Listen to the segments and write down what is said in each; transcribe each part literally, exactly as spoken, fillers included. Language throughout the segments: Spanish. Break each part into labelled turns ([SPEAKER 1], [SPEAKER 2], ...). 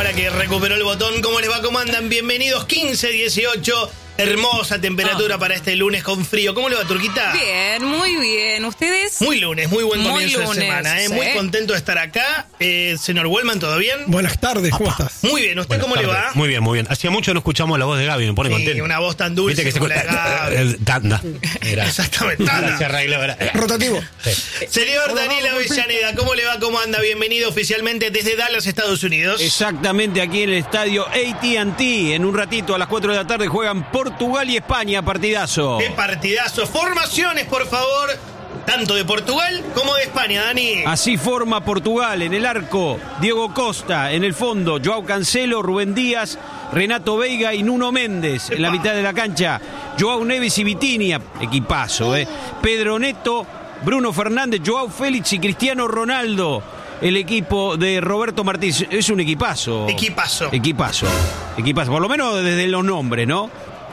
[SPEAKER 1] Ahora que recuperó el botón, ¿cómo les va? ¿Cómo andan? Bienvenidos, quince dieciocho. Hermosa temperatura oh. para este lunes con frío. ¿Cómo le va, Turquita?
[SPEAKER 2] Bien, muy bien. ¿Ustedes?
[SPEAKER 1] Muy lunes, muy buen
[SPEAKER 2] muy
[SPEAKER 1] comienzo
[SPEAKER 2] lunes,
[SPEAKER 1] de semana. ¿eh?
[SPEAKER 2] ¿sí?
[SPEAKER 1] Muy contento de estar acá. Eh, señor Wellman, ¿todo bien?
[SPEAKER 3] Buenas tardes, ¿cómo Opa. estás?
[SPEAKER 1] Muy bien, ¿usted
[SPEAKER 4] Buenas
[SPEAKER 1] cómo
[SPEAKER 4] tardes.
[SPEAKER 1] le va?
[SPEAKER 4] Muy bien, muy bien. Hacía mucho no escuchamos la voz de Gaby, me pone
[SPEAKER 1] sí,
[SPEAKER 4] contento.
[SPEAKER 1] Una voz tan dulce
[SPEAKER 4] que
[SPEAKER 1] como
[SPEAKER 4] se...
[SPEAKER 1] la de Gaby.
[SPEAKER 4] Tanda. Era.
[SPEAKER 1] Exactamente, tanda.
[SPEAKER 4] Se arregló, era.
[SPEAKER 3] Rotativo.
[SPEAKER 4] Sí.
[SPEAKER 1] Señor Daniel Avellaneda, ¿cómo le va? ¿Cómo anda? Bienvenido oficialmente desde Dallas, Estados Unidos.
[SPEAKER 5] Exactamente, aquí en el estadio A T and T. En un ratito, a las cuatro de la tarde, juegan Portugal y España. Partidazo.
[SPEAKER 1] ¡Qué partidazo! Formaciones, por favor, tanto de Portugal como de España, Dani.
[SPEAKER 5] Así forma Portugal. En el arco, Diego Costa. En el fondo, Joao Cancelo, Rubén Díaz, Renato Veiga y Nuno Méndez. En la mitad de la cancha, Joao Neves y Vitinha. Equipazo, ¿eh? Pedro Neto, Bruno Fernández, Joao Félix y Cristiano Ronaldo. El equipo de Roberto Martínez. Es un equipazo.
[SPEAKER 1] Equipazo.
[SPEAKER 5] Equipazo. Equipazo. Por lo menos desde los nombres, ¿no?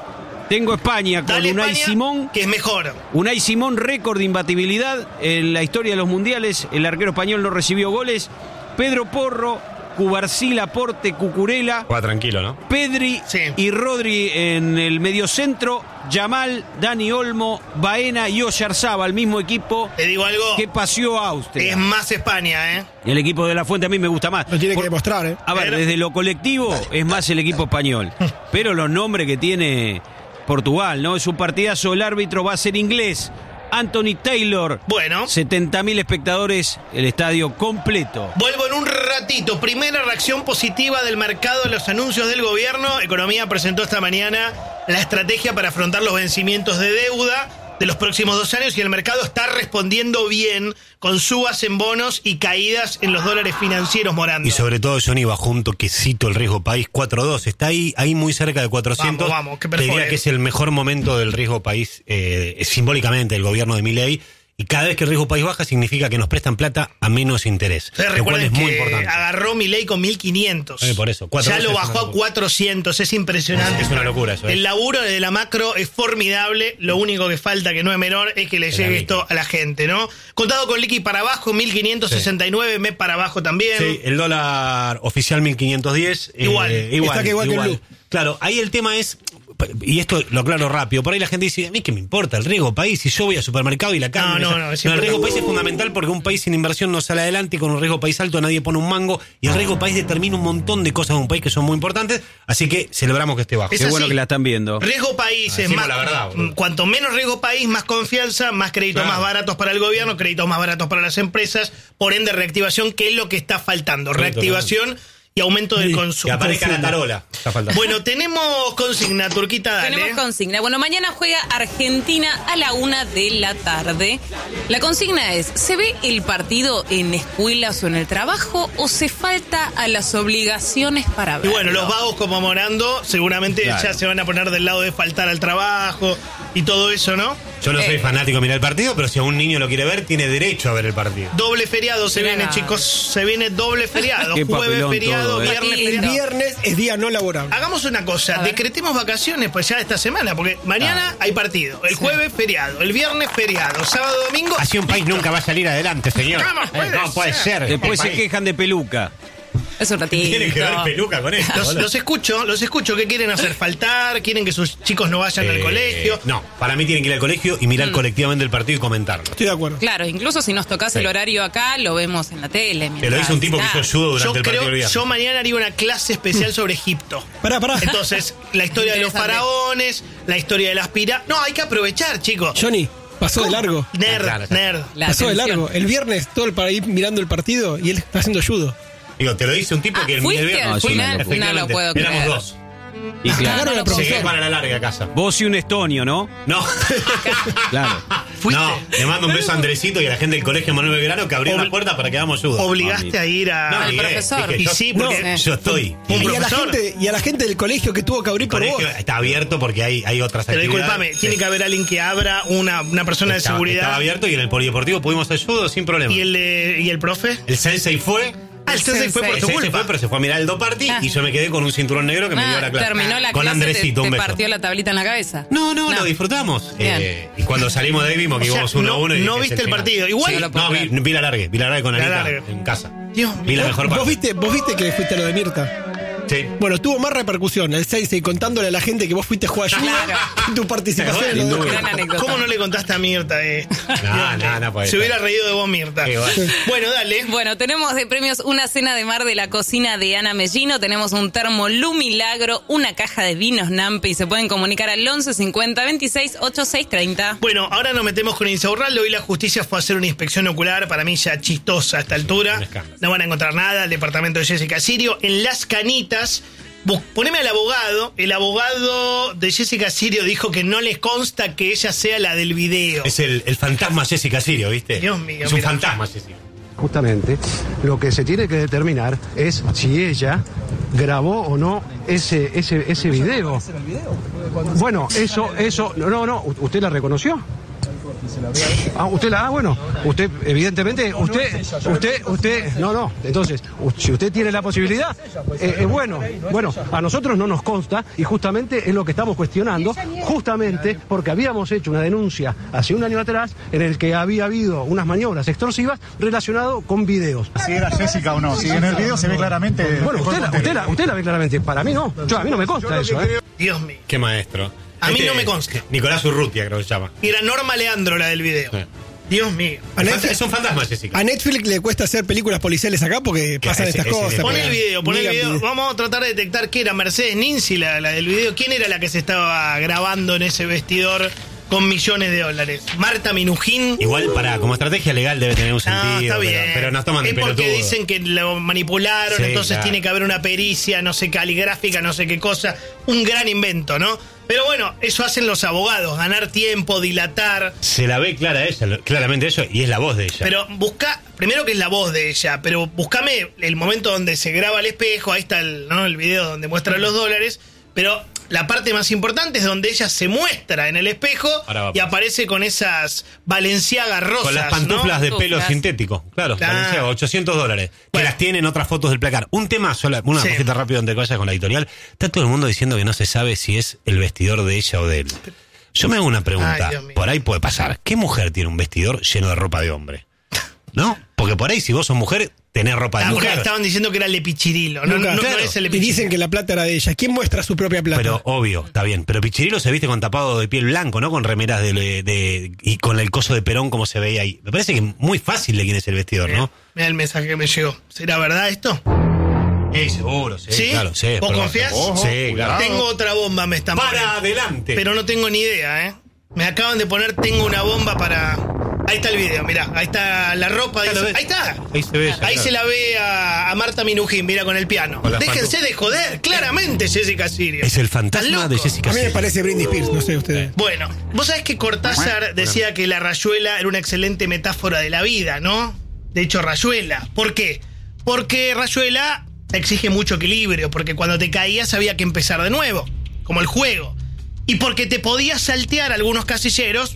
[SPEAKER 5] Tengo España con
[SPEAKER 1] Dale,
[SPEAKER 5] Unai
[SPEAKER 1] España,
[SPEAKER 5] Simón.
[SPEAKER 1] que es mejor.
[SPEAKER 5] Unai Simón, récord de imbatibilidad en la historia de los mundiales. El arquero español no recibió goles. Pedro Porro, Cubarsí, Laporte, Cucurella.
[SPEAKER 4] Va tranquilo, ¿no?
[SPEAKER 5] Pedri
[SPEAKER 1] sí.
[SPEAKER 5] y Rodri en el mediocentro. Yamal, Dani Olmo, Baena y Oyarzabal, el mismo equipo.
[SPEAKER 1] Te digo algo.
[SPEAKER 5] Que paseó a Austria.
[SPEAKER 1] Es más España, ¿eh?
[SPEAKER 5] El equipo de La Fuente a mí me gusta más.
[SPEAKER 3] Lo tiene
[SPEAKER 5] Por,
[SPEAKER 3] que demostrar, ¿eh?
[SPEAKER 5] A ver,
[SPEAKER 1] Pero,
[SPEAKER 5] desde lo colectivo es más el equipo español. Pero los nombres que tiene Portugal, ¿no? Es un partidazo, el árbitro va a ser inglés. Anthony Taylor.
[SPEAKER 1] Bueno.
[SPEAKER 5] setenta mil espectadores, el estadio completo.
[SPEAKER 1] Vuelvo en un ratito. Primera reacción positiva del mercado a los anuncios del gobierno. Economía presentó esta mañana la estrategia para afrontar los vencimientos de deuda de los próximos dos años y el mercado está respondiendo bien con subas en bonos y caídas en los dólares financieros, Morando.
[SPEAKER 4] Y sobre todo, Johnny, bajó un toquecito el riesgo país cuatro dos. Está ahí, ahí muy cerca de cuatrocientos.
[SPEAKER 1] Vamos, vamos, que
[SPEAKER 4] Te diría que es el mejor momento del riesgo país, eh, simbólicamente, el gobierno de Milei. Y cada vez que el riesgo país baja significa que nos prestan plata a menos interés.
[SPEAKER 1] Ustedes
[SPEAKER 4] lo cual es
[SPEAKER 1] recuerden
[SPEAKER 4] muy
[SPEAKER 1] que
[SPEAKER 4] importante.
[SPEAKER 1] agarró Milei con mil quinientos.
[SPEAKER 4] Eh, por eso.
[SPEAKER 1] Ya lo bajó a cuatrocientos. Es impresionante.
[SPEAKER 4] Es una locura eso. ¿eh?
[SPEAKER 1] El laburo de la macro es formidable. Lo único que falta, que no es menor, es que le llegue esto a la gente, ¿no? Contado con liqui para abajo, mil quinientos sesenta y nueve. Sí. M E P para abajo también.
[SPEAKER 4] Sí, el dólar oficial mil quinientos diez.
[SPEAKER 1] Igual.
[SPEAKER 4] Eh, igual,
[SPEAKER 3] Está que igual,
[SPEAKER 4] igual.
[SPEAKER 3] que el blue.
[SPEAKER 4] Claro, ahí el tema es, y esto lo aclaro rápido, por ahí la gente dice, a mí qué me importa el riesgo país, si yo voy al supermercado y la carne...
[SPEAKER 1] No, no, no, es
[SPEAKER 4] no, el riesgo país es fundamental porque un país sin inversión no sale adelante y con un riesgo país alto nadie pone un mango y el riesgo país determina un montón de cosas de un país que son muy importantes, así que celebramos que esté bajo.
[SPEAKER 1] Es
[SPEAKER 5] Qué
[SPEAKER 1] así.
[SPEAKER 5] bueno que la están viendo.
[SPEAKER 1] Riesgo país
[SPEAKER 4] Ah,
[SPEAKER 1] es más...
[SPEAKER 4] la verdad, boludo.
[SPEAKER 1] Cuanto menos riesgo país, más confianza, más créditos
[SPEAKER 4] Claro.
[SPEAKER 1] más baratos para el gobierno, créditos más baratos para las empresas, por ende reactivación, que es lo que está faltando.
[SPEAKER 4] Sí,
[SPEAKER 1] Reactivación y aumento del
[SPEAKER 3] Sí.
[SPEAKER 1] consumo.
[SPEAKER 4] Que aparezca la tarola. Está faltando.
[SPEAKER 1] Bueno, tenemos consigna, Turquita, dale.
[SPEAKER 2] Tenemos consigna. Bueno, mañana juega Argentina a la una de la tarde. La consigna es, ¿se ve el partido en escuelas o en el trabajo o se falta a las obligaciones para
[SPEAKER 1] Y
[SPEAKER 2] verlo?
[SPEAKER 1] bueno, los vagos como Morando seguramente
[SPEAKER 5] Claro.
[SPEAKER 1] ya se van a poner del lado de faltar al trabajo y todo eso, ¿no?
[SPEAKER 4] Yo no soy
[SPEAKER 2] Eh.
[SPEAKER 4] fanático de mirar el partido, pero si a un niño lo quiere ver, tiene derecho a ver el partido.
[SPEAKER 1] Doble feriado se
[SPEAKER 2] Claro.
[SPEAKER 1] viene, chicos, se viene doble feriado.
[SPEAKER 5] Qué
[SPEAKER 1] Jueves
[SPEAKER 5] papelón
[SPEAKER 1] feriado,
[SPEAKER 5] todo, eh.
[SPEAKER 1] viernes
[SPEAKER 2] Qué
[SPEAKER 3] El
[SPEAKER 1] feriado.
[SPEAKER 3] viernes es día no laborable.
[SPEAKER 1] Hagamos una cosa,
[SPEAKER 2] A ver.
[SPEAKER 1] decretemos vacaciones pues ya esta semana, porque mañana hay partido, el jueves feriado, el viernes feriado, sábado, domingo.
[SPEAKER 4] Así un país nunca va a salir adelante, señor.
[SPEAKER 1] ¿Cómo puede
[SPEAKER 4] Eh, no puede
[SPEAKER 1] ser?
[SPEAKER 4] ser.
[SPEAKER 5] Después
[SPEAKER 4] El
[SPEAKER 5] se
[SPEAKER 4] país
[SPEAKER 5] quejan de peluca.
[SPEAKER 2] Es un ratito.
[SPEAKER 4] Tiene que ver peluca con esto.
[SPEAKER 1] Los,
[SPEAKER 4] boludo.
[SPEAKER 1] los escucho, los escucho. ¿Qué quieren hacer? ¿Faltar? ¿Quieren que sus chicos no vayan al
[SPEAKER 4] Eh,
[SPEAKER 1] colegio?
[SPEAKER 4] No, para mí tienen que ir al colegio y mirar colectivamente el partido y comentarlo.
[SPEAKER 3] Estoy de acuerdo.
[SPEAKER 2] Claro, incluso si nos tocas
[SPEAKER 4] Sí.
[SPEAKER 2] el horario acá, lo vemos en la tele.
[SPEAKER 4] Te lo dice un tipo que hizo judo durante
[SPEAKER 1] Yo
[SPEAKER 4] el partido
[SPEAKER 1] creo,
[SPEAKER 4] del viernes.
[SPEAKER 1] yo mañana haría una clase especial sobre Egipto.
[SPEAKER 3] Pará, pará.
[SPEAKER 1] Entonces, la historia de los
[SPEAKER 2] Interesante.
[SPEAKER 1] faraones, la historia de las pirámides. No, hay que aprovechar, chicos.
[SPEAKER 3] Johnny, pasó de largo.
[SPEAKER 1] Nerd,
[SPEAKER 4] Claro, claro.
[SPEAKER 1] nerd.
[SPEAKER 2] La
[SPEAKER 3] pasó de
[SPEAKER 2] atención.
[SPEAKER 3] largo. El viernes todo el país mirando el partido y él está haciendo judo.
[SPEAKER 4] Digo, te lo dice un tipo
[SPEAKER 2] Ah,
[SPEAKER 4] que el
[SPEAKER 2] ¿fuiste
[SPEAKER 4] el viernes.
[SPEAKER 2] al
[SPEAKER 5] No,
[SPEAKER 2] final?
[SPEAKER 5] sí,
[SPEAKER 2] No
[SPEAKER 4] efectivamente.
[SPEAKER 2] lo puedo
[SPEAKER 4] Éramos
[SPEAKER 2] creer.
[SPEAKER 4] dos.
[SPEAKER 5] Y claro,
[SPEAKER 3] Cagaron al
[SPEAKER 4] Llegué
[SPEAKER 3] profesor.
[SPEAKER 4] para la larga a casa.
[SPEAKER 5] vos y un estonio, ¿no?
[SPEAKER 4] No.
[SPEAKER 5] Claro.
[SPEAKER 1] ¿Fuiste?
[SPEAKER 4] No, le mando un beso a Andresito y a la gente del colegio Manuel Belgrano que abrió
[SPEAKER 1] Obli-
[SPEAKER 4] la puerta para que hagamos judo.
[SPEAKER 1] Obligaste a ir a...
[SPEAKER 4] No,
[SPEAKER 2] al
[SPEAKER 4] llegué,
[SPEAKER 2] profesor.
[SPEAKER 4] dije,
[SPEAKER 1] Y
[SPEAKER 4] yo-
[SPEAKER 1] sí, porque-
[SPEAKER 4] no, yo estoy.
[SPEAKER 1] Un
[SPEAKER 3] Y a, la
[SPEAKER 1] profesor.
[SPEAKER 3] gente, y a la gente del colegio que tuvo que abrir
[SPEAKER 4] El
[SPEAKER 3] por vos.
[SPEAKER 4] colegio está abierto porque hay, hay otras
[SPEAKER 1] Pero
[SPEAKER 4] actividades.
[SPEAKER 1] discúlpame, tiene que haber alguien que abra una, una persona de
[SPEAKER 4] Estaba-
[SPEAKER 1] seguridad.
[SPEAKER 4] Estaba abierto y en el polideportivo pudimos hacer judo sin problema.
[SPEAKER 1] ¿Y el, eh, ¿Y el profe?
[SPEAKER 4] El sensei fue.
[SPEAKER 1] Ah, el sensei fue por
[SPEAKER 4] El
[SPEAKER 1] tu
[SPEAKER 4] sensei
[SPEAKER 1] culpa.
[SPEAKER 4] fue, pero se fue a mirar el Doparty
[SPEAKER 2] Ah.
[SPEAKER 4] y yo me quedé con un cinturón negro que me dio
[SPEAKER 2] Ah,
[SPEAKER 4] la clase.
[SPEAKER 2] terminó la
[SPEAKER 4] con
[SPEAKER 2] clase,
[SPEAKER 4] Andresito,
[SPEAKER 2] te,
[SPEAKER 4] un
[SPEAKER 2] te
[SPEAKER 4] beso.
[SPEAKER 2] partió la tablita en la cabeza.
[SPEAKER 4] No, no,
[SPEAKER 2] No.
[SPEAKER 4] lo disfrutamos.
[SPEAKER 2] Bien.
[SPEAKER 4] Eh, y cuando salimos de ahí vimos que
[SPEAKER 1] O sea,
[SPEAKER 4] íbamos uno a
[SPEAKER 1] no-
[SPEAKER 4] uno. Y
[SPEAKER 1] no
[SPEAKER 4] dije,
[SPEAKER 1] viste
[SPEAKER 4] es
[SPEAKER 1] el
[SPEAKER 4] final.
[SPEAKER 1] partido. Igual-
[SPEAKER 4] Sí,
[SPEAKER 2] No lo puedo
[SPEAKER 4] no, vi,
[SPEAKER 2] creer.
[SPEAKER 4] vi la largue, vi la largue con
[SPEAKER 1] La
[SPEAKER 4] Anita
[SPEAKER 1] largue.
[SPEAKER 4] en casa.
[SPEAKER 1] Dios
[SPEAKER 4] Vi la
[SPEAKER 1] mío.
[SPEAKER 4] mejor
[SPEAKER 3] ¿Vos
[SPEAKER 4] parte.
[SPEAKER 3] viste, vos viste que fuiste a lo de Mirta.
[SPEAKER 4] Sí.
[SPEAKER 3] Bueno, tuvo más repercusión el seis seis contándole a la gente que vos fuiste a jugar ayuda que tu participación en
[SPEAKER 4] Sin
[SPEAKER 3] lo de-
[SPEAKER 4] duda.
[SPEAKER 2] Gran anécdota.
[SPEAKER 1] ¿Cómo no le contaste a Mirta esto?
[SPEAKER 4] No, no, no puede
[SPEAKER 1] Se
[SPEAKER 4] ser.
[SPEAKER 1] hubiera reído de vos, Mirta.
[SPEAKER 4] Qué bueno.
[SPEAKER 1] Bueno, dale.
[SPEAKER 2] Bueno, tenemos de premios una cena de mar de la cocina de Ana Mellino, tenemos un termo Lu Milagro, una caja de vinos Nampi y se pueden comunicar al once cincuenta veintiséis ochenta y seis treinta.
[SPEAKER 1] Bueno, ahora nos metemos con Insaurralde. Hoy la justicia fue a hacer una inspección ocular, para mí ya chistosa a esta altura.
[SPEAKER 4] Un escándalo.
[SPEAKER 1] No van a encontrar nada. El departamento de Jessica Sirio. En Las Canitas, bus- poneme al abogado. El abogado de Jessica Sirio dijo que no les consta que ella sea la del video.
[SPEAKER 4] Es el, el fantasma Jessica Sirio, ¿viste?
[SPEAKER 1] Dios mío,
[SPEAKER 4] Es un
[SPEAKER 1] mira.
[SPEAKER 4] fantasma, Jessica.
[SPEAKER 6] Justamente, lo que se tiene que determinar es si ella grabó o no ese ese ese video. Bueno, eso eso no no, ¿usted la reconoció? Ah, usted la, ah, bueno, usted evidentemente, usted, usted, usted, no, no, entonces, u- si usted tiene la posibilidad, eh, eh, bueno, bueno, a nosotros no nos consta y justamente es lo que estamos cuestionando, justamente porque habíamos hecho una denuncia hace un año atrás en el que había habido unas maniobras extorsivas relacionadas con videos.
[SPEAKER 7] Si era Jessica o no. Si en el video se ve claramente.
[SPEAKER 6] Bueno, usted la, usted la, usted la ve claramente, para mí no, yo, a mí no me consta eso, ¿eh?
[SPEAKER 1] Dios mío.
[SPEAKER 4] Qué maestro.
[SPEAKER 1] A mí no me consta.
[SPEAKER 4] Nicolás Urrutia, creo que se llama.
[SPEAKER 1] Era Norma Leandro la del video.
[SPEAKER 4] Sí.
[SPEAKER 1] Dios mío.
[SPEAKER 3] A Netflix,
[SPEAKER 4] Es un fantasma, Jessica.
[SPEAKER 3] a Netflix le cuesta hacer películas policiales acá porque
[SPEAKER 4] Que
[SPEAKER 3] pasan
[SPEAKER 4] ese-
[SPEAKER 3] estas
[SPEAKER 4] ese
[SPEAKER 3] cosas.
[SPEAKER 4] le
[SPEAKER 1] Pon
[SPEAKER 4] pone
[SPEAKER 1] el video, pon el
[SPEAKER 3] Digan
[SPEAKER 1] video.
[SPEAKER 3] video.
[SPEAKER 1] Vamos a tratar de detectar qué era Mercedes Ninzi, la, la del video. ¿Quién era la que se estaba grabando en ese vestidor con millones de dólares? Marta Minujín.
[SPEAKER 4] Igual, para como estrategia legal debe tener un
[SPEAKER 1] No,
[SPEAKER 4] sentido.
[SPEAKER 1] está bien.
[SPEAKER 4] Pero, pero nos toman de
[SPEAKER 1] es porque
[SPEAKER 4] pelotudo.
[SPEAKER 1] dicen que lo manipularon,
[SPEAKER 4] Sí,
[SPEAKER 1] entonces
[SPEAKER 4] claro.
[SPEAKER 1] tiene que haber una pericia, no sé, caligráfica, no sé qué cosa. Un gran invento, ¿no? Pero bueno, eso hacen los abogados, ganar tiempo, dilatar.
[SPEAKER 4] Se la ve clara ella, lo- claramente eso, y es la voz de ella.
[SPEAKER 1] Pero busca, primero que es la voz de ella, pero buscame el momento donde se graba el espejo, ahí está el, ¿no? el video donde muestra los dólares, pero la parte más importante es donde ella se muestra en el espejo
[SPEAKER 4] Ahora va a
[SPEAKER 1] y
[SPEAKER 4] pasar.
[SPEAKER 1] aparece con esas Balenciagas rosas,
[SPEAKER 4] Con las pantuflas
[SPEAKER 1] ¿no?
[SPEAKER 4] de pelo
[SPEAKER 2] Pantuflas.
[SPEAKER 4] sintético. Claro,
[SPEAKER 1] Claro.
[SPEAKER 4] Valenciaga, ochocientos dólares. Que
[SPEAKER 1] Bueno.
[SPEAKER 4] las tienen otras fotos del placar. Un tema, sola, una
[SPEAKER 1] Sí.
[SPEAKER 4] cosita rápido antes de que vayas con la editorial. Está todo el mundo diciendo que no se sabe si es el vestidor de ella o de él. Yo me hago una pregunta.
[SPEAKER 1] Ay, Dios mío.
[SPEAKER 4] Por ahí puede pasar. ¿Qué mujer tiene un vestidor lleno de ropa de hombre? ¿No? Porque por ahí, si vos sos mujer, tenés ropa de
[SPEAKER 1] La mujer
[SPEAKER 4] mujer.
[SPEAKER 1] estaban diciendo que era el Lepichirilo, no,
[SPEAKER 3] Nunca.
[SPEAKER 1] no, no
[SPEAKER 3] Claro.
[SPEAKER 1] es el
[SPEAKER 3] Y dicen
[SPEAKER 1] Lepichirilo.
[SPEAKER 3] que la plata era de ella. ¿Quién muestra su propia plata?
[SPEAKER 4] Pero obvio, está bien. Pero Pichirilo se viste con tapado de piel blanco, ¿no? Con remeras de, de- y con el coso de Perón como se veía ahí. Me parece que es muy fácil de quién es el vestidor, ¿no?
[SPEAKER 1] Mira el mensaje que me llegó. ¿Será verdad esto?
[SPEAKER 4] Sí, seguro, sí.
[SPEAKER 1] ¿Sí?
[SPEAKER 4] Claro, sí.
[SPEAKER 1] ¿Vos
[SPEAKER 4] pero-
[SPEAKER 1] confías?
[SPEAKER 4] Ojo, sí, claro.
[SPEAKER 1] Tengo otra bomba, me están
[SPEAKER 4] Para
[SPEAKER 1] poniendo.
[SPEAKER 4] adelante.
[SPEAKER 1] Pero no tengo ni idea, ¿eh? Me acaban de poner, tengo una bomba para... Ahí está el video, mirá. Ahí está la ropa.
[SPEAKER 4] Claro,
[SPEAKER 1] dice-
[SPEAKER 4] ves.
[SPEAKER 1] ahí está.
[SPEAKER 4] Ahí se ve ella,
[SPEAKER 1] Ahí
[SPEAKER 4] claro.
[SPEAKER 1] se la ve a, a Marta Minujín, mira, con el piano.
[SPEAKER 4] Con las
[SPEAKER 1] Déjense
[SPEAKER 4] pantuflas.
[SPEAKER 1] de joder, claramente Jessica Sirio.
[SPEAKER 4] Es el
[SPEAKER 1] ¿Están
[SPEAKER 4] fantasma
[SPEAKER 1] locos?
[SPEAKER 4] de Jessica
[SPEAKER 3] a mí me
[SPEAKER 4] Sirio.
[SPEAKER 3] parece Britney Spears, no sé ustedes.
[SPEAKER 1] Bueno, vos sabés que Cortázar decía que la rayuela era una excelente metáfora de la vida, ¿no? De hecho, rayuela. ¿Por qué? Porque rayuela exige mucho equilibrio, porque cuando te caías había que empezar de nuevo, como el juego. Y porque te podías saltear algunos casilleros,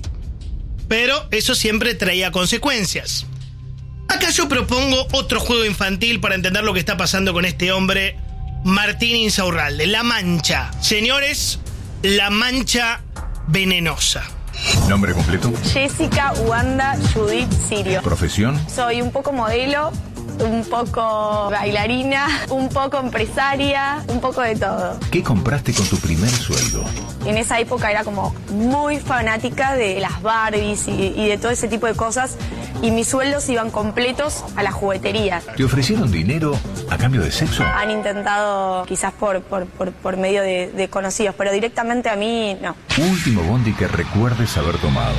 [SPEAKER 1] pero eso siempre traía consecuencias. Acá yo propongo otro juego infantil para entender lo que está pasando con este hombre, Martín Insaurralde. La Mancha. Señores, La Mancha Venenosa.
[SPEAKER 8] Nombre completo,
[SPEAKER 9] Jessica Wanda Judith Sirio.
[SPEAKER 8] profesión,
[SPEAKER 9] Soy un poco modelo, un poco bailarina, un poco empresaria, un poco de todo.
[SPEAKER 8] ¿qué compraste con tu primer sueldo?
[SPEAKER 9] En esa época era como muy fanática de las Barbies y, y de todo ese tipo de cosas y mis sueldos iban completos a la juguetería.
[SPEAKER 8] ¿Te ofrecieron dinero a cambio de sexo?
[SPEAKER 9] Han intentado quizás por, por, por, por medio de, de conocidos, pero directamente a mí no.
[SPEAKER 8] Último bondi que recuerdes haber tomado.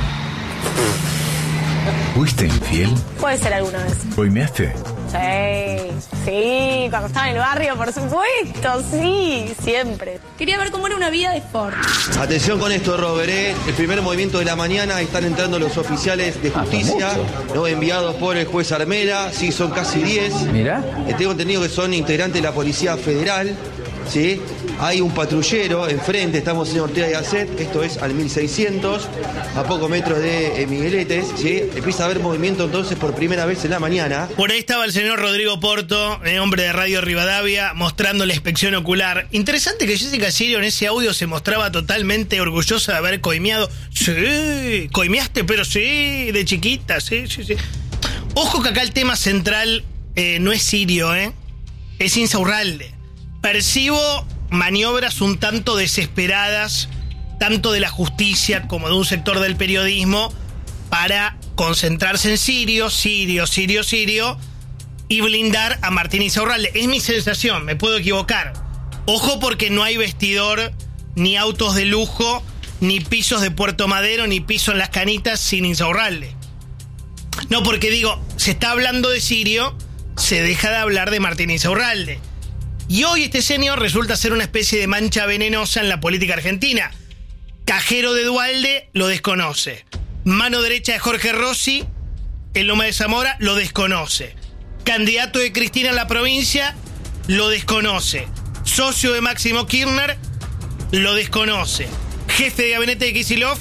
[SPEAKER 8] ¿Fuiste infiel?
[SPEAKER 9] Puede ser alguna vez.
[SPEAKER 8] ¿Coimeaste?
[SPEAKER 9] Sí, sí, cuando estaba en el barrio, por supuesto, sí, siempre.
[SPEAKER 10] Quería ver cómo era una vida de Ford.
[SPEAKER 11] Atención con esto, Robert, ¿eh? El primer movimiento de la mañana, están entrando los oficiales de justicia, ¿no? Enviados por el juez Armela, sí, son casi diez.
[SPEAKER 12] Mira.
[SPEAKER 11] Eh, tengo entendido que son integrantes de la Policía Federal, ¿sí? Hay un patrullero enfrente, estamos en Ortega y Gasset, esto es al mil seiscientos, a pocos metros de eh, Migueletes, ¿sí? Empieza a haber movimiento entonces por primera vez en la mañana.
[SPEAKER 1] Por ahí estaba el señor Rodrigo Porto, eh, hombre de Radio Rivadavia, mostrando la inspección ocular. Interesante que Jessica Sirio en ese audio se mostraba totalmente orgullosa de haber coimeado. Sí, coimeaste, pero sí, de chiquita, sí, sí, sí. Ojo que acá el tema central eh, no es Sirio, ¿eh? Es Insaurralde. percibo maniobras un tanto desesperadas, tanto de la justicia como de un sector del periodismo, para concentrarse en Sirio, Sirio, Sirio, Sirio, y blindar a Martín Insaurralde. Es mi sensación, me puedo equivocar. Ojo, porque no hay vestidor, ni autos de lujo, ni pisos de Puerto Madero, ni piso en Las Canitas sin Insaurralde. No, porque digo, se está hablando de Sirio, se deja de hablar de Martín Insaurralde. Y hoy este señor resulta ser una especie de mancha venenosa en la política argentina. Cajero de Duhalde lo desconoce. Mano derecha de Jorge Rossi, en Loma de Zamora, lo desconoce. Candidato de Cristina en la provincia, lo desconoce. Socio de Máximo Kirchner, lo desconoce. Jefe de gabinete de Kicillof,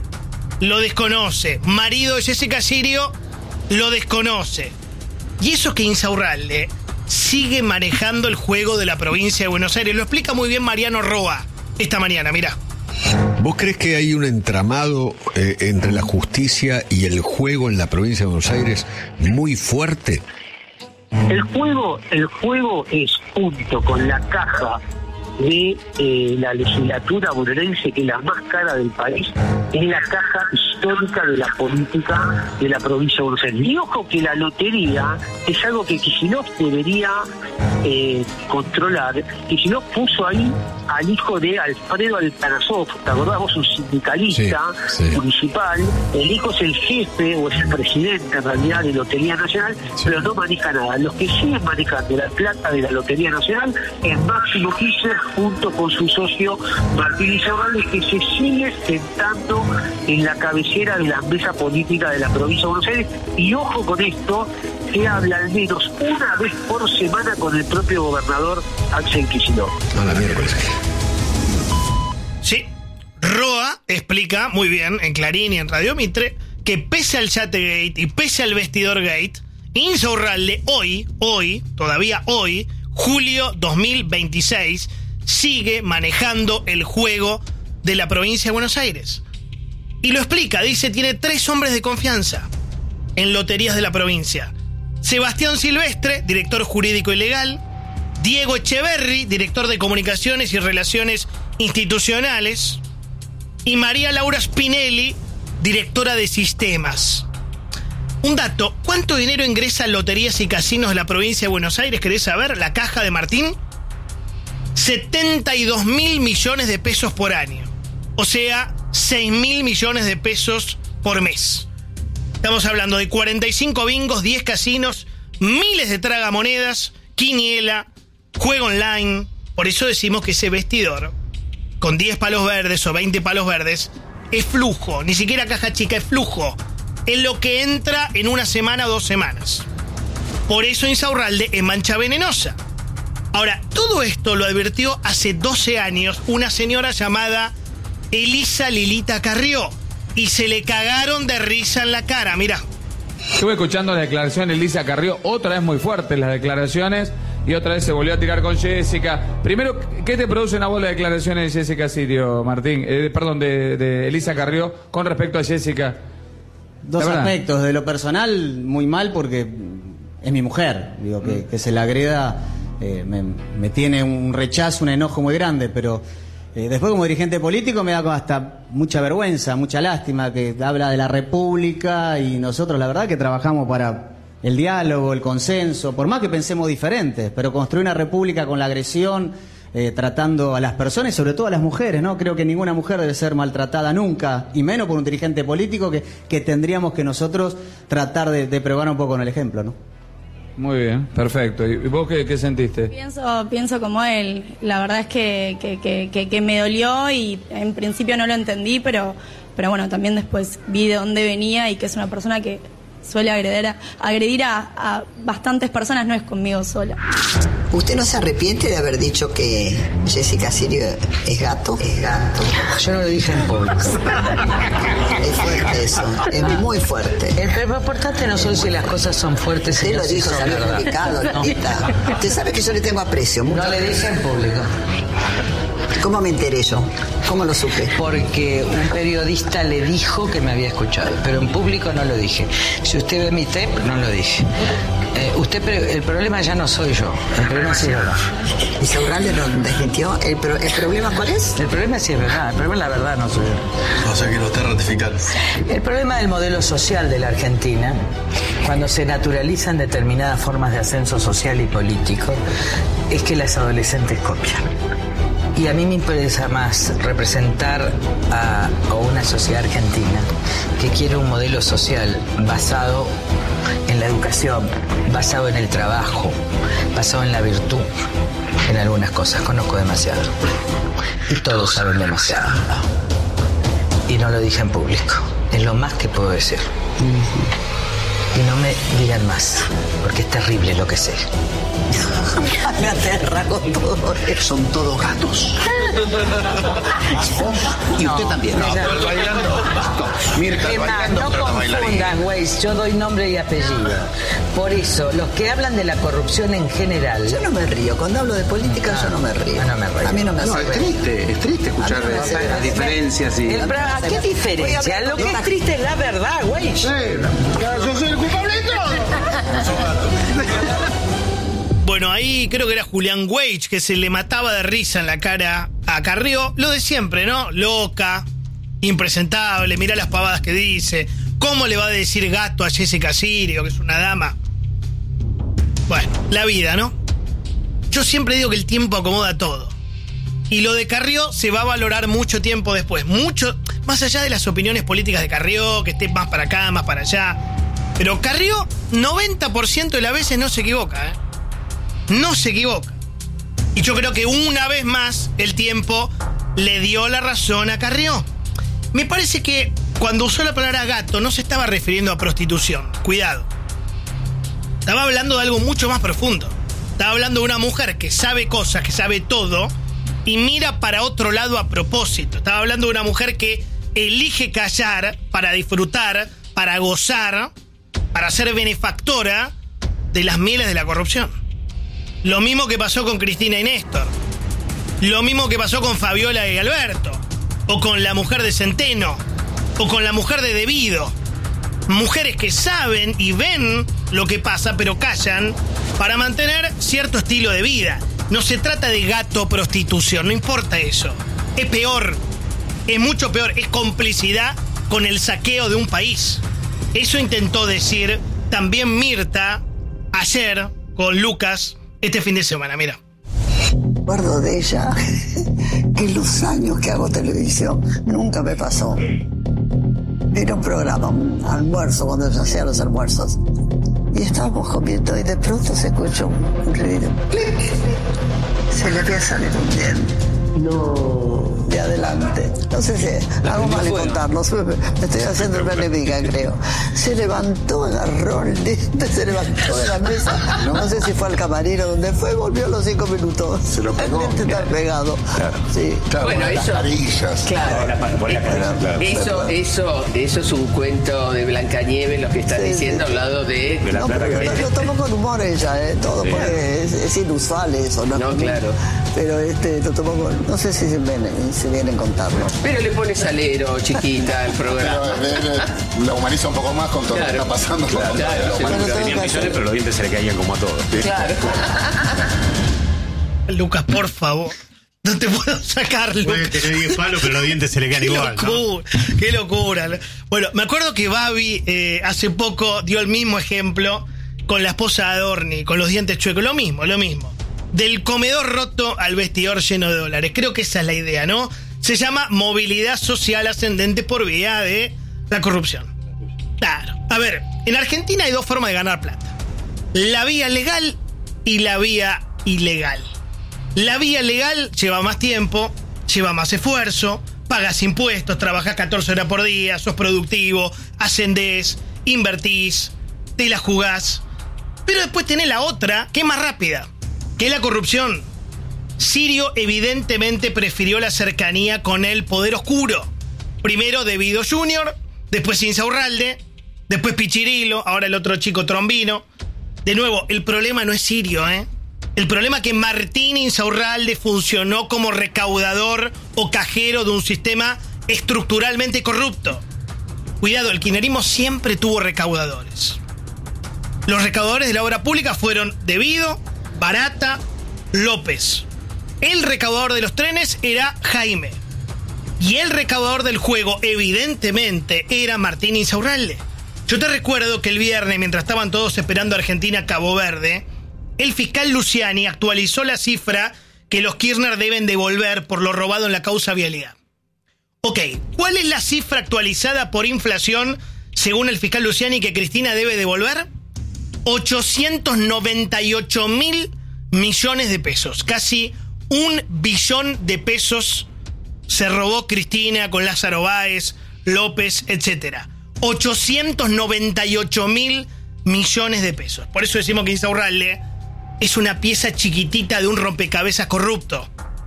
[SPEAKER 1] lo desconoce. Marido de Jessica Sirio, lo desconoce. Y eso que Insaurralde sigue manejando el juego de la provincia de Buenos Aires. Lo explica muy bien Mariano Roa esta mañana, mirá.
[SPEAKER 12] ¿Vos crees que hay un entramado eh, entre la justicia y el juego en la provincia de Buenos Aires muy fuerte?
[SPEAKER 13] El juego, el juego es, junto con la caja de eh, la legislatura bonaerense, que es la más cara del país, es la caja histórica de la política de la provincia de Buenos Aires. Y ojo que la lotería es algo que Kicillof debería eh, controlar. Kicillof puso ahí al hijo de Alfredo Altanasov, ¿te acordás vos? Un sindicalista sí, sí. municipal. El hijo es el jefe o es el presidente en realidad de Lotería Nacional, sí. pero no maneja nada. Los que siguen manejando la plata de la Lotería Nacional es Máximo Kirchner junto con su socio Martín Insaurralde, que se sigue sentando en la cabecera de la mesa política de la provincia de Buenos Aires. Y ojo con esto, que habla al menos una vez por semana con el propio gobernador Axel Kicillof.
[SPEAKER 12] A la miércoles.
[SPEAKER 1] Sí, Roa explica muy bien en Clarín y en Radio Mitre que pese al Yategate y pese al Vestidor Gate, Insaurralde hoy, hoy, todavía hoy, julio dos mil veintiséis, sigue manejando el juego de la provincia de Buenos Aires. Y lo explica, dice, tiene tres hombres de confianza en loterías de la provincia. Sebastián Silvestre, director jurídico y legal. Diego Echeverri, director de comunicaciones y relaciones institucionales. Y María Laura Spinelli, directora de sistemas. Un dato, ¿cuánto dinero ingresa en loterías y casinos de la provincia de Buenos Aires? ¿Querés saber? La caja de Martín. setenta y dos mil millones de pesos por año. O sea, seis mil millones de pesos por mes. Estamos hablando de cuarenta y cinco bingos, diez casinos, miles de tragamonedas, quiniela, juego online. Por eso decimos que ese vestidor, con diez palos verdes o veinte palos verdes, es flujo. Ni siquiera caja chica, es flujo. Es lo que entra en una semana o dos semanas. Por eso Insaurralde es mancha venenosa. Ahora, todo esto lo advirtió hace doce años una señora llamada Elisa Lilita Carrió. Y se le cagaron de risa en la cara, mirá.
[SPEAKER 14] Estuve escuchando la declaración de Elisa Carrió, otra vez muy fuertes las declaraciones, y otra vez se volvió a tirar con Jessica. Primero, ¿qué te producen a vos las declaraciones de Jessica Sirio, Martín? Eh, perdón, de, de Elisa Carrió con respecto a Jessica.
[SPEAKER 15] Dos aspectos. De lo personal, muy mal, porque es mi mujer. Digo, que, que se la agreda eh, me, me tiene un rechazo, un enojo muy grande, pero eh, después como dirigente político me da hasta mucha vergüenza, mucha lástima, que habla de la República, y nosotros la verdad que trabajamos para el diálogo, el consenso, por más que pensemos diferentes, pero construir una república con la agresión, eh, tratando a las personas y sobre todo a las mujeres, ¿no? Creo que ninguna mujer debe ser maltratada nunca, y menos por un dirigente político, que, que tendríamos que nosotros tratar de, de probar un poco con el ejemplo, ¿no?
[SPEAKER 14] Muy bien, perfecto. ¿Y vos qué, qué sentiste?
[SPEAKER 10] Pienso, pienso como él. La verdad es que, que, que, que, que me dolió y en principio no lo entendí, pero, pero bueno, también después vi de dónde venía y que es una persona que suele agredir a, agredir a, a bastantes personas, no es conmigo sola.
[SPEAKER 16] ¿Usted no se arrepiente de haber dicho que Jessica Sirio es gato? Es gato. Yo no lo dije en público. Es fuerte eso, es muy fuerte.
[SPEAKER 17] El lo importante no son si las cosas son fuertes.
[SPEAKER 16] Usted lo dijo, salió publicado, no. Usted sabe que yo le tengo aprecio.
[SPEAKER 17] No le dije en público.
[SPEAKER 16] ¿Cómo me enteré yo? ¿Cómo lo supe?
[SPEAKER 17] Porque un periodista le dijo que me había escuchado, pero en público no lo dije. Si usted ve mi tape, no lo dije. Eh, usted, el problema ya no soy yo, el problema sí es verdad.
[SPEAKER 16] ¿Y Saurralde lo desmintió? ¿El, pro, ¿El problema cuál es?
[SPEAKER 17] El problema sí es verdad, el problema es la verdad, no soy yo.
[SPEAKER 18] O sea que lo está ratificando.
[SPEAKER 17] El problema del modelo social de la Argentina, cuando se naturalizan determinadas formas de ascenso social y político, es que las adolescentes copian. Y a mí me interesa más representar a, a una sociedad argentina que quiere un modelo social basado en la educación, basado en el trabajo, basado en la virtud, en algunas cosas. Conozco demasiado. Y todos saben demasiado. Y no lo dije en público. Es lo más que puedo decir. Y no me digan más, porque es terrible lo que sé.
[SPEAKER 16] Me aterra con todo.
[SPEAKER 18] Son todos gatos. Y usted
[SPEAKER 17] no,
[SPEAKER 18] también.
[SPEAKER 17] No,
[SPEAKER 18] no, bailando. Mirta,
[SPEAKER 17] Emma,
[SPEAKER 18] bailando,
[SPEAKER 17] no confundas, güey. Yo doy nombre y apellido. Por eso, los que hablan de la corrupción en general.
[SPEAKER 16] Yo no me río. Cuando hablo de política, no, yo no me río.
[SPEAKER 17] No me río.
[SPEAKER 16] A mí no me hace
[SPEAKER 18] No, es triste, es triste escuchar
[SPEAKER 16] no
[SPEAKER 18] las diferencias y.
[SPEAKER 17] El, ¿Qué diferencia? Lo que es triste es la verdad, güey.
[SPEAKER 18] Sí, yo soy el culpable de todo.
[SPEAKER 1] Bueno, ahí creo que era Julián Weich que se le mataba de risa en la cara a Carrió. Lo de siempre, ¿no? Loca, impresentable, mirá las pavadas que dice. ¿Cómo le va a decir gato a Jessica Sirio, que es una dama? Bueno, la vida, ¿no? Yo siempre digo que el tiempo acomoda todo. Y lo de Carrió se va a valorar mucho tiempo después. Mucho, más allá de las opiniones políticas de Carrió, que esté más para acá, más para allá. Pero Carrió, noventa por ciento de las veces no se equivoca, ¿eh? No se equivoca. Y yo creo que una vez más el tiempo le dio la razón a Carrió. Me parece que cuando usó la palabra gato no se estaba refiriendo a prostitución. Cuidado. Estaba hablando de algo mucho más profundo. Estaba hablando de una mujer que sabe cosas, que sabe todo y mira para otro lado a propósito. Estaba hablando de una mujer que elige callar para disfrutar, para gozar, para ser benefactora de las mieles de la corrupción. Lo mismo que pasó con Cristina y Néstor. Lo mismo que pasó con Fabiola y Alberto. O con la mujer de Centeno. O con la mujer de Devido. Mujeres que saben y ven lo que pasa, pero callan para mantener cierto estilo de vida. No se trata de gato prostitución, no importa eso. Es peor. Es mucho peor. Es complicidad con el saqueo de un país. Eso intentó decir también Mirta ayer con Lucas este fin de semana, mira.
[SPEAKER 16] Recuerdo de ella que los años que hago televisión nunca me pasó. Era un programa, un almuerzo, cuando se hacían los almuerzos. Y estábamos comiendo y de pronto se escuchó un ruido. Se le había salido un diente. No. De adelante. No sé si hago mal en contarlo. Me estoy haciendo una enemiga, creo. Se levantó, agarró el diente, se levantó de la mesa. No, no sé si fue al camarino donde fue, volvió a los cinco minutos. Se lo pegó. El diente está pegado. Claro. Sí.
[SPEAKER 19] Claro, bueno,
[SPEAKER 16] las
[SPEAKER 19] eso.
[SPEAKER 16] Carillas.
[SPEAKER 19] Claro.
[SPEAKER 16] Claro.
[SPEAKER 19] Eso, eso, eso es un cuento de Blancanieves, lo que estás sí, diciendo sí. Al lado de. de la
[SPEAKER 16] no, pero que... lo tomó con humor ella, ¿eh? Todo, sí. Porque es, es inusual eso, ¿no?
[SPEAKER 19] No, claro.
[SPEAKER 16] Pero este, lo tomó con. No sé si se vienen, se vienen a contarlo.
[SPEAKER 19] Pero le pone salero, chiquita, al programa.
[SPEAKER 18] Pero, lo humaniza un poco más con todo claro. Lo que está pasando.
[SPEAKER 19] Claro, claro,
[SPEAKER 4] claro. Tenían millones, pero los dientes se le caían como a todos.
[SPEAKER 19] Claro.
[SPEAKER 1] Lucas, por favor. No te puedo sacar, Lucas.
[SPEAKER 4] Puede tener diez palos, pero los dientes se le caen igual.
[SPEAKER 1] Locura, ¿no? Qué locura. Bueno, me acuerdo que Babi eh, hace poco dio el mismo ejemplo con la esposa de Adorni, con los dientes chuecos. Lo mismo, lo mismo. Del comedor roto al vestidor lleno de dólares. Creo que esa es la idea, ¿no? Se llama movilidad social ascendente por vía de la corrupción. Claro. A ver, en Argentina hay dos formas de ganar plata. La vía legal y la vía ilegal. La vía legal lleva más tiempo, lleva más esfuerzo, pagas impuestos, trabajas catorce horas por día, sos productivo, ascendés, invertís, te la jugás. Pero después tenés la otra, que es más rápida, que es la corrupción. Sirio evidentemente prefirió la cercanía con el poder oscuro. Primero Devido junior, después Insaurralde, después Pichirilo, ahora el otro chico Trombino. De nuevo, el problema no es Sirio, ¿eh? El problema es que Martín Insaurralde funcionó como recaudador o cajero de un sistema estructuralmente corrupto. Cuidado, el kirchnerismo siempre tuvo recaudadores. Los recaudadores de la obra pública fueron Devido, Barata, López. El recaudador de los trenes era Jaime. Y el recaudador del juego, evidentemente, era Martín Insaurralde. Yo te recuerdo que el viernes, mientras estaban todos esperando a Argentina-Cabo Verde, el fiscal Luciani actualizó la cifra que los Kirchner deben devolver por lo robado en la causa vialidad. Ok, ¿cuál es la cifra actualizada por inflación, según el fiscal Luciani, que Cristina debe devolver? ochocientos noventa y ocho mil millones de pesos. Casi un billón de pesos se robó Cristina con Lázaro Báez, López, etcétera. ochocientos noventa y ocho mil millones de pesos. Por eso decimos que Insaurralde es una pieza chiquitita de un rompecabezas corrupto.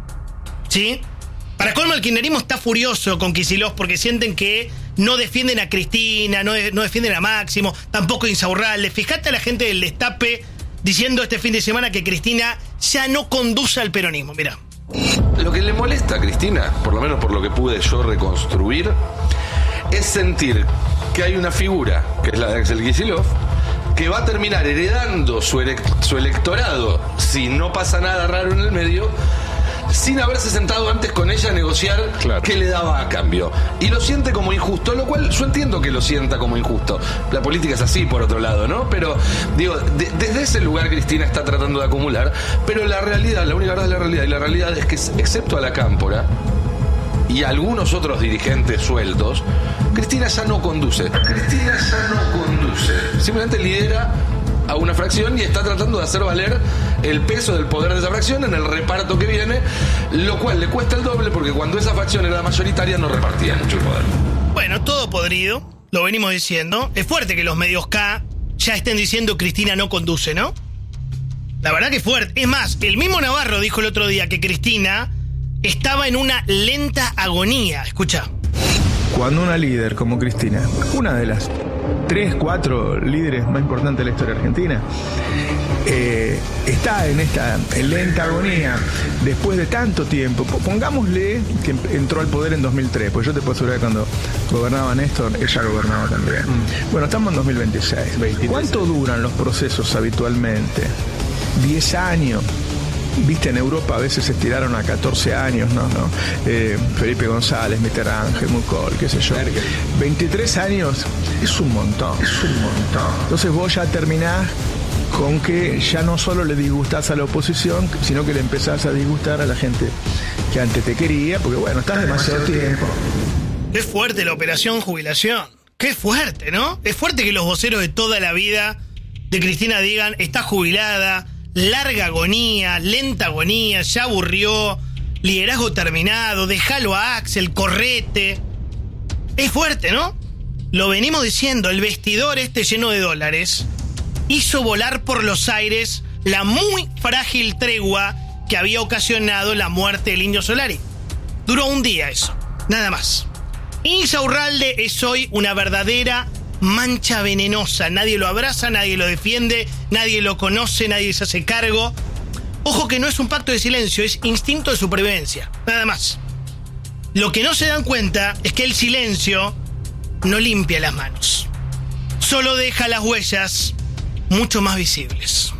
[SPEAKER 1] ¿Sí? Para colmo, el kirchnerismo está furioso con Kicillof porque sienten que no defienden a Cristina, no, de, no defienden a Máximo, tampoco a Insaurralde. Fíjate a la gente del Destape diciendo este fin de semana que Cristina ya no conduce al peronismo. Mirá.
[SPEAKER 20] Lo que le molesta a Cristina, por lo menos por lo que pude yo reconstruir, es sentir que hay una figura, que es la de Axel Kicillof, que va a terminar heredando su, elect- su electorado, si no pasa nada raro en el medio, sin haberse sentado antes con ella a negociar claro. qué le daba a cambio. Y lo siente como injusto, lo cual yo entiendo que lo sienta como injusto. La política es así, por otro lado, ¿no? Pero, digo, de, desde ese lugar Cristina está tratando de acumular, pero la realidad, la única verdad es la realidad, y la realidad es que, excepto a la Cámpora y algunos otros dirigentes sueltos, Cristina ya no conduce. Cristina ya no conduce. Simplemente lidera a una fracción y está tratando de hacer valer el peso del poder de esa fracción en el reparto que viene, lo cual le cuesta el doble porque cuando esa facción era mayoritaria no repartía mucho el poder.
[SPEAKER 1] Bueno, todo podrido, lo venimos diciendo. Es fuerte que los medios K ya estén diciendo Cristina no conduce, ¿no? La verdad que es fuerte. Es más, el mismo Navarro dijo el otro día que Cristina estaba en una lenta agonía. Escucha.
[SPEAKER 21] Cuando una líder como Cristina, una de las tres, cuatro líderes más importantes de la historia argentina, eh, está en esta lenta agonía después de tanto tiempo, pongámosle que entró al poder en dos mil tres, pues yo te puedo asegurar que cuando gobernaba Néstor, ella gobernaba también. Mm. Bueno, estamos en dos mil veintiséis. veintitrés. ¿Cuánto duran los procesos habitualmente? diez años. Viste, en Europa a veces se estiraron a catorce años, ¿no? ¿no? Eh, Felipe González, Mitterrand, Helmut Kohl, qué sé yo. veintitrés años es un montón, es un montón. Entonces vos ya terminás con que ya no solo le disgustás a la oposición, sino que le empezás a disgustar a la gente que antes te quería, porque bueno, estás demasiado tiempo.
[SPEAKER 1] Qué fuerte la operación jubilación. Qué fuerte, ¿no? Es fuerte que los voceros de toda la vida de Cristina digan, está jubilada, larga agonía, lenta agonía, ya aburrió, liderazgo terminado, déjalo a Axel, correte. Es fuerte, ¿no? Lo venimos diciendo, el vestidor este lleno de dólares hizo volar por los aires la muy frágil tregua que había ocasionado la muerte del Indio Solari. Duró un día eso, nada más. Insaurralde es hoy una verdadera mancha venenosa. Nadie lo abraza, nadie lo defiende, nadie lo conoce, nadie se hace cargo. Ojo que no es un pacto de silencio, es instinto de supervivencia, nada más. Lo que no se dan cuenta es que el silencio no limpia las manos, solo deja las huellas mucho más visibles.